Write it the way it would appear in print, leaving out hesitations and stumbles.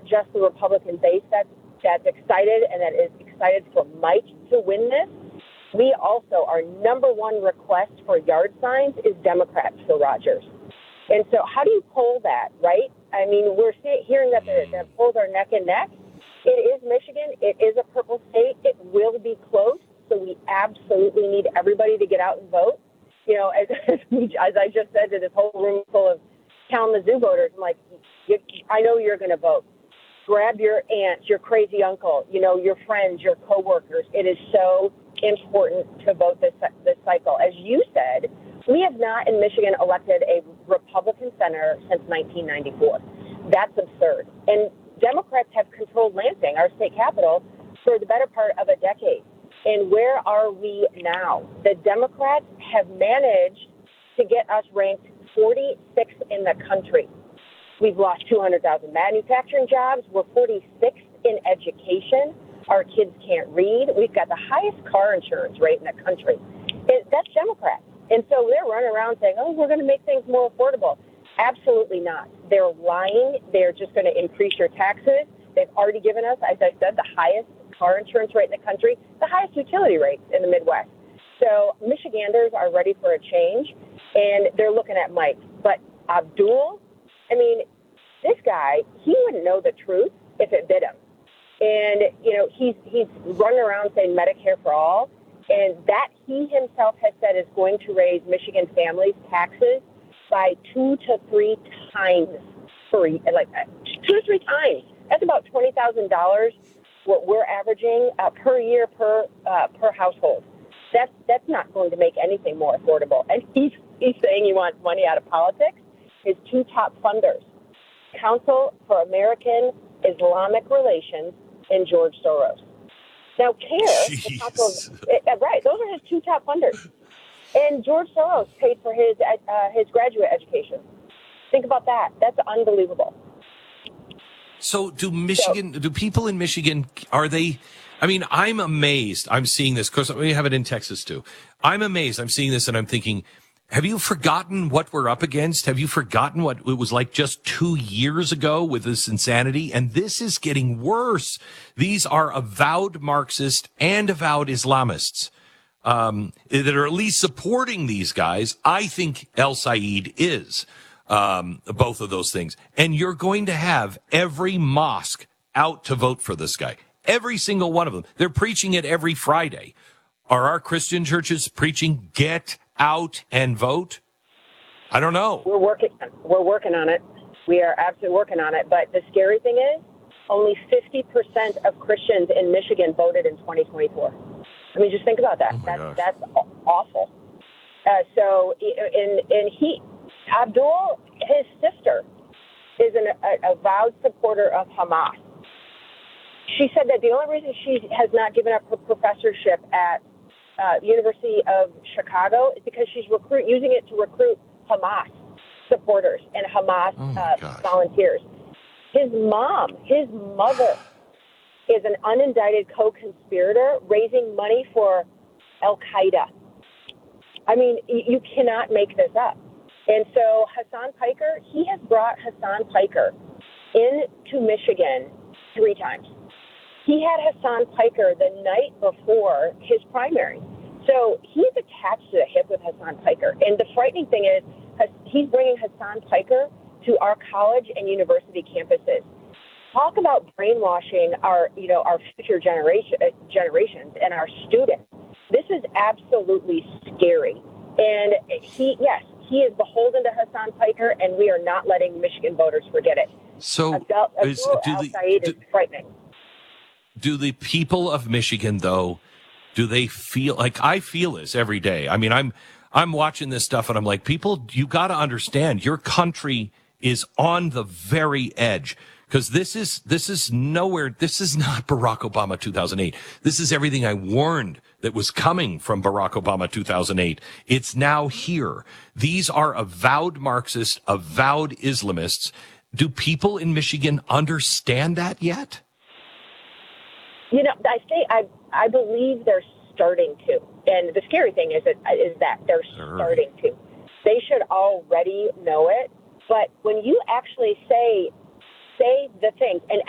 just the Republican base that's excited and that is excited for Mike to win this. We also, our number one request for yard signs is Democrats for Rogers. And so how do you poll that, right? I mean, we're hearing that the polls are neck and neck. It is Michigan. It is a purple state. It will be close. So we absolutely need everybody to get out and vote. You know, as I just said to this whole room full of Kalamazoo voters, I'm like, I know you're going to vote. Grab your aunts, your crazy uncle, you know, your friends, your coworkers. It is so important to vote this cycle. As you said, we have not in Michigan elected a Republican senator since 1994. That's absurd. And Democrats have controlled Lansing, our state capital, for the better part of a decade. And where are we now? The Democrats have managed to get us ranked 46th in the country. We've lost 200,000 manufacturing jobs. We're 46th in education. Our kids can't read. We've got the highest car insurance rate in the country. That's Democrats. And so they're running around saying, oh, we're going to make things more affordable. Absolutely not. They're lying. They're just going to increase your taxes. They've already given us, as I said, the highest car insurance rate in the country, the highest utility rates in the Midwest. So Michiganders are ready for a change, and they're looking at Mike. But Abdul, I mean, this guy, he wouldn't know the truth if it bit him. And, you know, he's running around saying Medicare for all, and that he himself has said is going to raise Michigan families' taxes by 2 to 3 times, 2 to 3 times. That's about $20,000, what we're averaging per year per household. That's not going to make anything more affordable. And he's saying he wants money out of politics. His two top funders, Council for American Islamic Relations and George Soros. Now, right, those are his two top funders. And George Soros paid for his graduate education. Think about that. That's unbelievable. So do people in Michigan, are they, I mean, I'm amazed. I'm seeing this because we have it in Texas too. I'm amazed. I'm seeing this and I'm thinking, have you forgotten what we're up against? Have you forgotten what it was like just 2 years ago with this insanity? And this is getting worse. These are avowed Marxist and avowed Islamists that are at least supporting these guys. I think El Said is both of those things. And you're going to have every mosque out to vote for this guy. Every single one of them. They're preaching it every Friday. Are our Christian churches preaching get out and vote? I don't know. We're working on it. We are absolutely working on it. But the scary thing is, only 50% of Christians in Michigan voted in 2024. I mean, just think about that. That's awful. Abdul, his sister, is an avowed supporter of Hamas. She said that the only reason she has not given up her professorship at University of Chicago is because she's using it to recruit Hamas supporters and Hamas volunteers. His mother is an unindicted co-conspirator raising money for Al-Qaeda. I mean, you cannot make this up. And so Hassan Piker, he has brought Hassan Piker into Michigan 3 times. He had Hassan Piker the night before his primary. So he's attached to the hip with Hassan Piker. And the frightening thing is he's bringing Hassan Piker to our college and university campuses. Talk about brainwashing our future generations and our students. This is absolutely scary. And he is beholden to Hassan Piker, and we are not letting Michigan voters forget it. So Al-Said is frightening. Do the people of Michigan, though, do they feel like I feel this every day? I mean, I'm watching this stuff and I'm like, people, you got to understand your country is on the very edge, because this is nowhere. This is not Barack Obama 2008. This is everything I warned that was coming from Barack Obama 2008. It's now here. These are avowed Marxists, avowed Islamists. Do people in Michigan understand that yet? You know, I believe they're starting to. And the scary thing is that they're starting to. They should already know it. But when you actually say the things, and